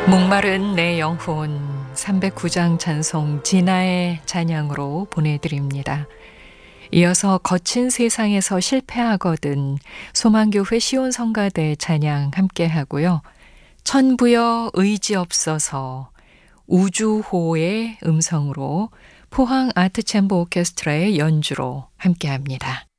목마른 내 영혼 309장 찬송 진아의 찬양으로 보내드립니다. 이어서 거친 세상에서 실패하거든 소망교회 시온성가대 찬양 함께 하고요. 천부여 의지 없어서 우주호의 음성으로 포항 아트챔버 오케스트라의 연주로 함께 합니다.